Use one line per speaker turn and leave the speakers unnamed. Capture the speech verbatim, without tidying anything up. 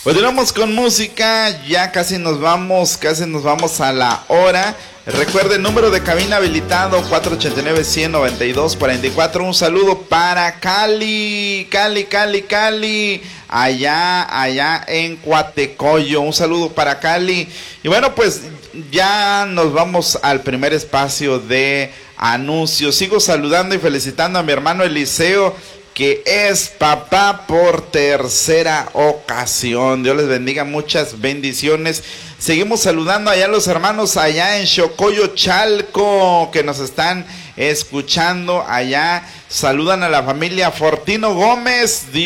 Continuamos con música, ya casi nos vamos, casi nos vamos a la hora. Recuerde el número de cabina habilitado cuatro ocho nueve, uno cero nueve dos, cuatro cuatro. Un saludo para Cali, Cali, Cali, Cali, allá, allá en Coatecoyo. Un saludo para Cali. Y bueno, pues ya nos vamos al primer espacio de anuncios. Sigo saludando y felicitando a mi hermano Eliseo, que es papá por tercera ocasión. Dios les bendiga, muchas bendiciones. Seguimos saludando allá a los hermanos allá en Xocoyo, Chalco, que nos están escuchando allá. Saludan a la familia Fortino Gómez.